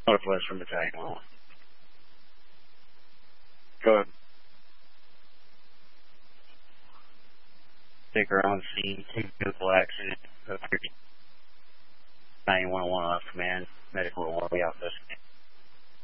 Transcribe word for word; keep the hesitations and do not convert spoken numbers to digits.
Northwest from Battalion one. Go ahead. Sticker on scene, two vehicle accident, nine one one off command, medical will be out this.